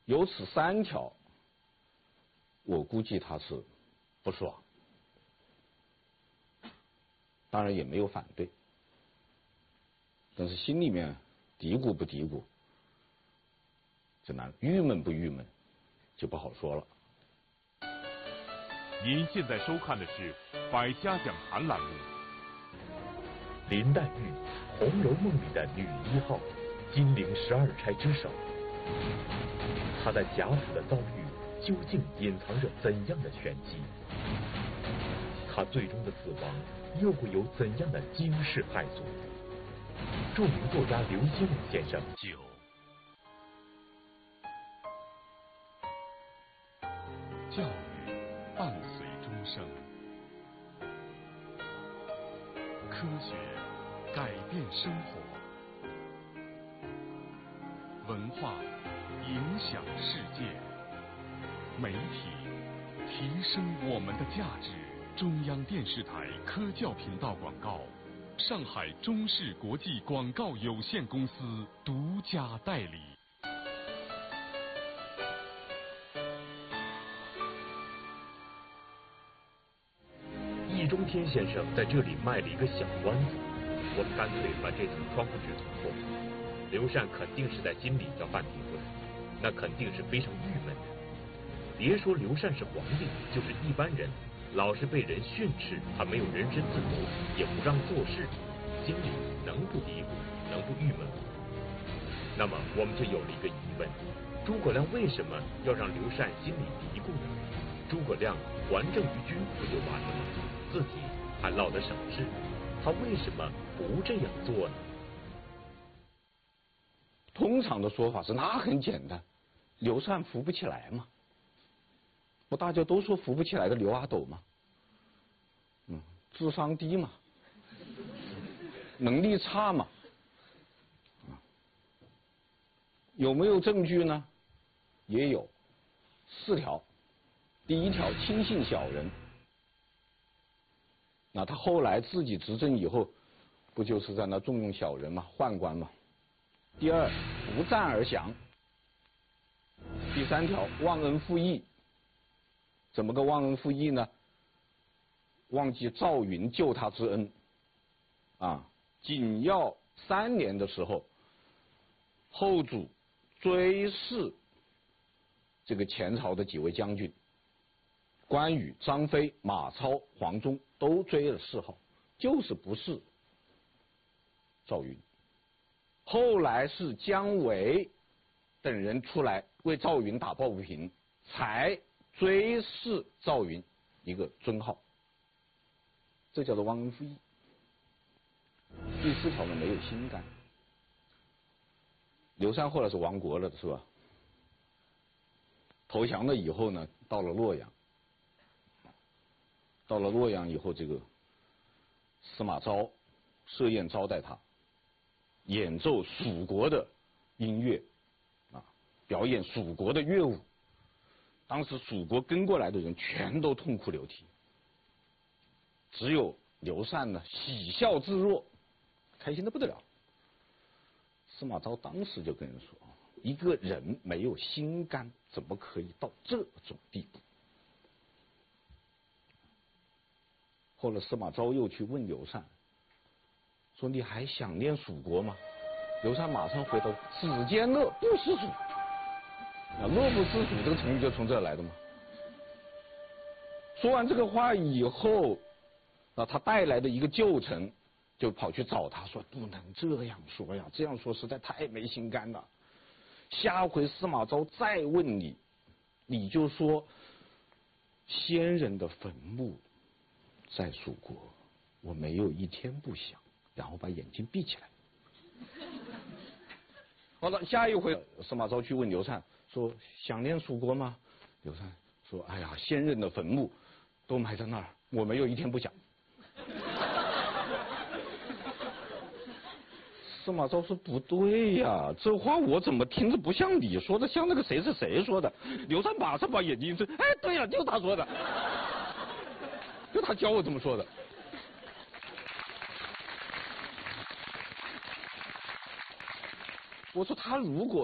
有此3条，我估计他是不爽，当然也没有反对，但是心里面嘀咕不嘀咕，这难，郁闷不郁闷，就不好说了。 您现在收看的是《百家讲坛》栏目。 林黛玉，《红楼梦》里的女1号，金陵12钗之首。她在贾府的遭遇究竟隐藏着怎样的玄机？她最终的死亡又会有怎样的惊世骇俗？著名作家刘基猛先生教育伴随终生，科学改变生活，文化影响世界，媒体提升我们的价值。中央电视台科教频道广告，上海中视国际广告有限公司独家代理。 易中天先生在这里卖了一个小关子，我们干脆把这层窗户纸捅破。刘禅肯定是在心里叫范廷贵，那肯定是非常郁闷的。别说刘禅是皇帝，就是一般人，老是被人训斥，还没有人身自由，也不让做事，心里能不嘀咕，能不郁闷吗？那么我们就有了一个疑问：诸葛亮为什么要让刘禅心里嘀咕呢？诸葛亮还政于君不就完了吗？自己还落得省事，他为什么不这样做呢？ 通常的说法是，那很简单，刘禅扶不起来嘛，不大家都说扶不起来的刘阿斗嘛，智商低嘛，能力差嘛，有没有证据呢？也有4条。第1条，轻信小人，那他后来自己执政以后，不就是在那重用小人嘛，宦官嘛。第2，不战而降。第3条，忘恩负义。怎么个忘恩负义呢？忘记赵云救他之恩紧要3年的时候，后主追谥这个前朝的几位将军，关羽、张飞、马超、黄忠都追了谥号，就是不是赵云。后来是姜维等人出来为赵云打抱不平，才追谥赵云一个尊号，这叫做忘恩负义。第4条呢，没有心肝。刘禅后来是亡国了的是吧？投降了以后呢，到了洛阳。到了洛阳以后，这个司马昭设宴招待他，演奏蜀国的音乐表演蜀国的乐舞。当时蜀国跟过来的人全都痛哭流涕，只有刘禅呢喜笑自若，开心的不得了。司马昭当时就跟人说，一个人没有心肝，怎么可以到这种地步？后来司马昭又去问刘禅，说你还想念蜀国吗？刘禅马上回答，子坚乐不思蜀。乐不思蜀这个成语就从这儿来的嘛。说完这个话以后，他带来的一个旧臣就跑去找他说，不能这样说呀，这样说实在太没心肝了。下回司马昭再问你，你就说先人的坟墓在蜀国，我没有一天不想，然后把眼睛闭起来。好了，下一回司马昭去问刘禅说，想念蜀国吗？刘禅说，哎呀，先人的坟墓都埋在那儿，我没有一天不想。司马昭说，不对呀，这话我怎么听着不像你说的，像那个谁是谁说的。刘禅马上把眼睛一睁，哎，对呀，就他说的，就他教我这么说的。我说他如果